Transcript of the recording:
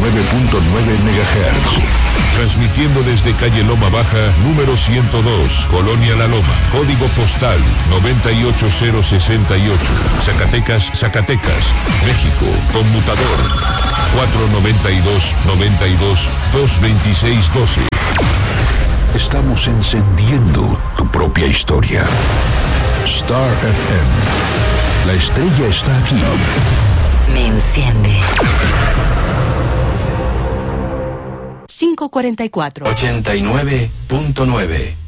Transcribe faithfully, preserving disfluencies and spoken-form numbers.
nueve punto nueve megahertz. Transmitiendo desde calle Loma Baja, número ciento dos, Colonia La Loma, código postal noventa y ocho cero sesenta y ocho, Zacatecas, Zacatecas, México, conmutador cuatro noventa y dos, noventa y dos, dos veintiséis doce. Estamos encendiendo tu propia historia. Star F M. La estrella está aquí. Me enciende. cinco cuarenta y cuatro. ochenta y nueve punto nueve.